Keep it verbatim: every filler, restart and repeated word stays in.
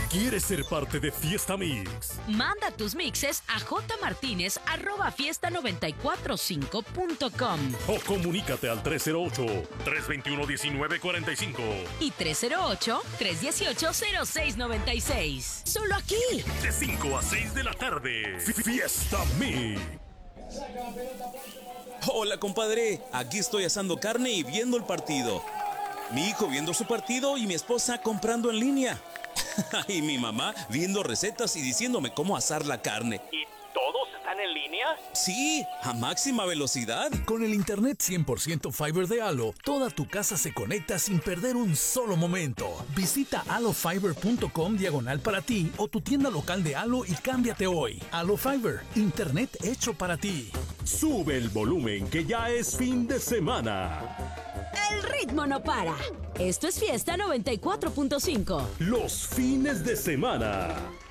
¿Quieres ser parte de Fiesta Mix? Manda tus mixes a jmartinez arroba fiesta noventa y cuatro cinco punto com o comunícate al tres cero ocho, tres dos uno, uno nueve cuatro cinco y tres cero ocho, tres uno ocho, cero seis nueve seis. Solo aquí. De cinco a seis de la tarde. Fiesta Mix. Hola, compadre. Aquí estoy asando carne y viendo el partido. Mi hijo viendo su partido y mi esposa comprando en línea. Y mi mamá viendo recetas y diciéndome cómo asar la carne. ¿Y todos están en línea? Sí, a máxima velocidad. Con el internet cien por ciento Fiber de Halo, toda tu casa se conecta sin perder un solo momento. Visita halofiber punto com diagonal para ti o tu tienda local de Halo y cámbiate hoy. Halo Fiber, internet hecho para ti. Sube el volumen que ya es fin de semana. El ritmo no para. Esto es Fiesta noventa y cuatro punto cinco. Los fines de semana.